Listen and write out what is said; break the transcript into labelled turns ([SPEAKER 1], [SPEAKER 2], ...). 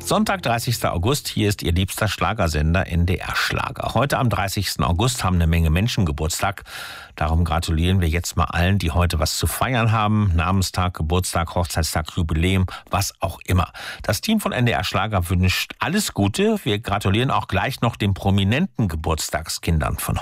[SPEAKER 1] Sonntag, 30. August, hier ist Ihr liebster Schlagersender NDR Schlager. Heute am 30. August haben eine Menge Menschen Geburtstag. Darum gratulieren wir jetzt mal allen, die heute was zu feiern haben. Namenstag, Geburtstag, Hochzeitstag, Jubiläum, was auch immer. Das Team von NDR Schlager wünscht alles Gute. Wir gratulieren auch gleich noch den prominenten Geburtstagskindern von